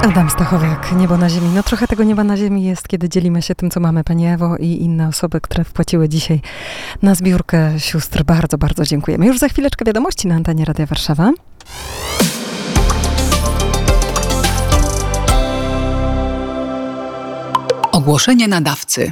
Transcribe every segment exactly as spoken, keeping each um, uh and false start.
Adam Stachowiak, Niebo na ziemi. No trochę tego nieba na ziemi jest, kiedy dzielimy się tym, co mamy, Pani Ewo i inne osoby, które wpłaciły dzisiaj na zbiórkę sióstr. Bardzo, bardzo dziękujemy. Już za chwileczkę wiadomości na antenie Radia Warszawa. Ogłoszenie nadawcy.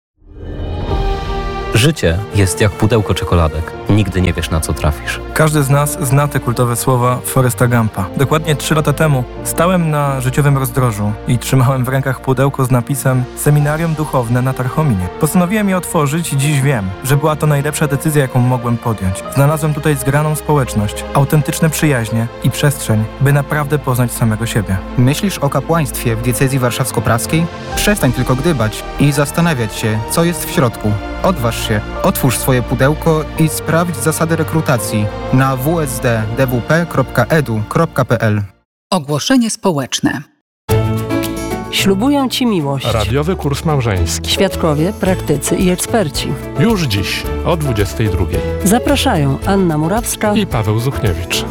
Życie jest jak pudełko czekoladek. Nigdy nie wiesz, na co trafisz. Każdy z nas zna te kultowe słowa Foresta Gumpa. Dokładnie trzy lata temu stałem na życiowym rozdrożu i trzymałem w rękach pudełko z napisem Seminarium Duchowne na Tarchominie. Postanowiłem je otworzyć i dziś wiem, że była to najlepsza decyzja, jaką mogłem podjąć. Znalazłem tutaj zgraną społeczność, autentyczne przyjaźnie i przestrzeń, by naprawdę poznać samego siebie. Myślisz o kapłaństwie w diecezji warszawsko-praskiej? Przestań tylko gdybać i zastanawiać się, co jest w środku. Odważ się, otwórz swoje pudełko i sprawdź zasady rekrutacji na w s d d w p kropka e d u kropka p l. Ogłoszenie społeczne. Ślubuję Ci miłość. Radiowy kurs małżeński. Świadkowie, praktycy i eksperci. Już dziś o dwudziestej drugiej. Zapraszają Anna Murawska i Paweł Zuchniewicz.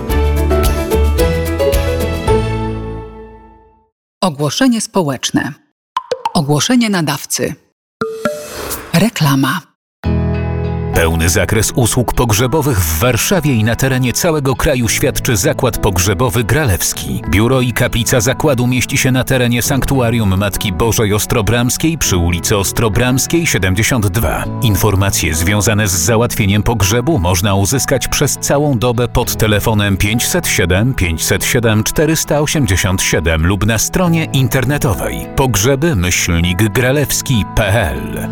Ogłoszenie społeczne. Ogłoszenie nadawcy. Reklama. Pełny zakres usług pogrzebowych w Warszawie i na terenie całego kraju świadczy Zakład Pogrzebowy Gralewski. Biuro i kaplica zakładu mieści się na terenie Sanktuarium Matki Bożej Ostrobramskiej przy ulicy Ostrobramskiej siedemdziesiąt dwa. Informacje związane z załatwieniem pogrzebu można uzyskać przez całą dobę pod telefonem pięćset siedem pięćset siedem czterysta osiemdziesiąt siedem lub na stronie internetowej pogrzeby myślnik gralewski kropka p l.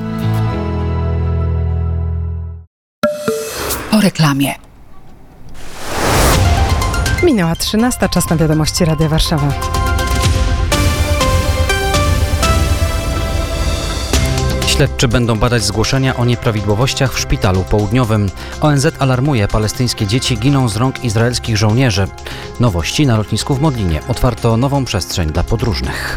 Po reklamie. Minęła trzynasta, czas na wiadomości Radia Warszawa. Śledczy będą badać zgłoszenia o nieprawidłowościach w szpitalu południowym. O N Z alarmuje, palestyńskie dzieci giną z rąk izraelskich żołnierzy. Nowości na lotnisku w Modlinie. Otwarto nową przestrzeń dla podróżnych.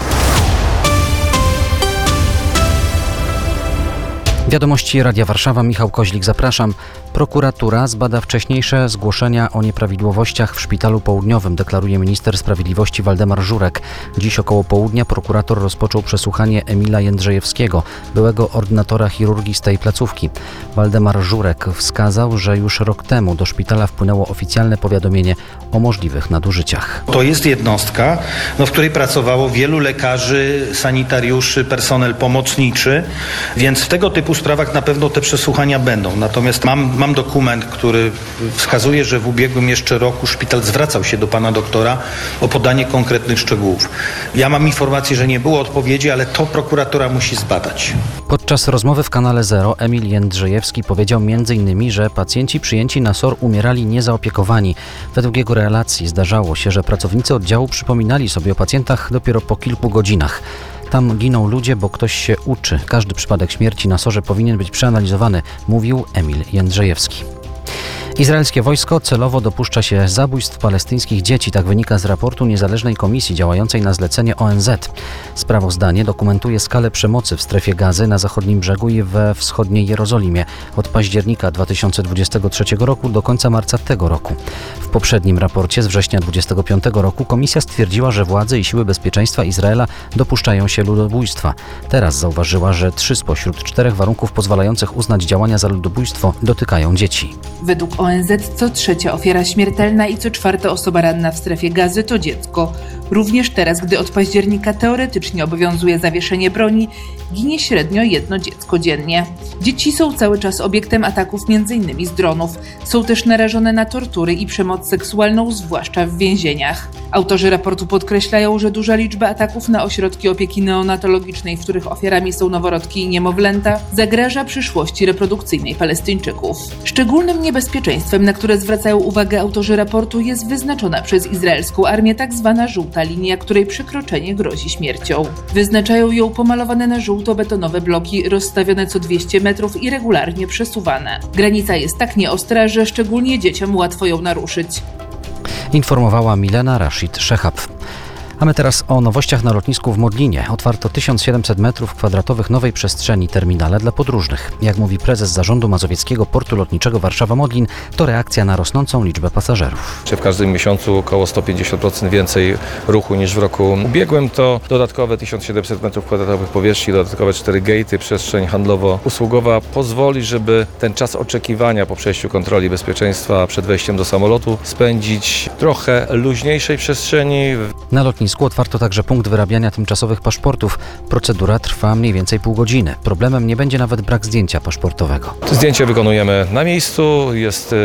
Wiadomości Radia Warszawa, Michał Koźlik, zapraszam. Prokuratura zbada wcześniejsze zgłoszenia o nieprawidłowościach w szpitalu południowym, deklaruje minister sprawiedliwości Waldemar Żurek. Dziś około południa prokurator rozpoczął przesłuchanie Emila Jędrzejewskiego, byłego ordynatora chirurgii z tej placówki. Waldemar Żurek wskazał, że już rok temu do szpitala wpłynęło oficjalne powiadomienie o możliwych nadużyciach. To jest jednostka, no, w której pracowało wielu lekarzy, sanitariuszy, personel pomocniczy, więc w tego typu sprawach na pewno te przesłuchania będą. Natomiast mam, mam dokument, który wskazuje, że w ubiegłym jeszcze roku szpital zwracał się do pana doktora o podanie konkretnych szczegółów. Ja mam informację, że nie było odpowiedzi, ale to prokuratura musi zbadać. Podczas rozmowy w kanale Zero Emil Jędrzejewski powiedział między innymi, że pacjenci przyjęci na S O R umierali niezaopiekowani. Według jego relacji zdarzało się, że pracownicy oddziału przypominali sobie o pacjentach dopiero po kilku godzinach. Tam giną ludzie, bo ktoś się uczy. Każdy przypadek śmierci na S O R-ze powinien być przeanalizowany, mówił Emil Jędrzejewski. Izraelskie wojsko celowo dopuszcza się zabójstw palestyńskich dzieci, tak wynika z raportu niezależnej komisji działającej na zlecenie O N Z. Sprawozdanie dokumentuje skalę przemocy w strefie Gazy, na zachodnim brzegu i we wschodniej Jerozolimie od października dwa tysiące dwudziestego trzeciego roku do końca marca tego roku. W poprzednim raporcie z września dwudziestego piątego roku komisja stwierdziła, że władze i siły bezpieczeństwa Izraela dopuszczają się ludobójstwa. Teraz zauważyła, że trzy spośród czterech warunków pozwalających uznać działania za ludobójstwo dotykają dzieci. Według O N Z co trzecia ofiara śmiertelna i co czwarta osoba ranna w strefie Gazy to dziecko. Również teraz, gdy od października teoretycznie obowiązuje zawieszenie broni, ginie średnio jedno dziecko dziennie. Dzieci są cały czas obiektem ataków m.in. z dronów. Są też narażone na tortury i przemoc seksualną, zwłaszcza w więzieniach. Autorzy raportu podkreślają, że duża liczba ataków na ośrodki opieki neonatologicznej, w których ofiarami są noworodki i niemowlęta, zagraża przyszłości reprodukcyjnej Palestyńczyków. Szczególnym niebezpieczeństwem, na które zwracają uwagę autorzy raportu, jest wyznaczona przez izraelską armię tak zwana żółta linia, której przekroczenie grozi śmiercią. Wyznaczają ją pomalowane na żółto betonowe bloki, rozstawione co dwieście metrów i regularnie przesuwane. Granica jest tak nieostra, że szczególnie dzieciom łatwo ją naruszyć. Informowała Milena Rashid Szechab. A my teraz o nowościach na lotnisku w Modlinie. Otwarto tysiąc siedemset metrów kwadratowych nowej przestrzeni terminale dla podróżnych. Jak mówi prezes zarządu Mazowieckiego Portu Lotniczego Warszawa-Modlin, to reakcja na rosnącą liczbę pasażerów. W każdym miesiącu około sto pięćdziesiąt procent więcej ruchu niż w roku ubiegłym. To dodatkowe tysiąc siedemset metrów kwadratowych powierzchni, dodatkowe cztery gatey, przestrzeń handlowo-usługowa pozwoli, żeby ten czas oczekiwania po przejściu kontroli bezpieczeństwa przed wejściem do samolotu spędzić w trochę luźniejszej przestrzeni. Na lotnisku otwarto także punkt wyrabiania tymczasowych paszportów. Procedura trwa mniej więcej pół godziny. Problemem nie będzie nawet brak zdjęcia paszportowego. Zdjęcie wykonujemy na miejscu. Jest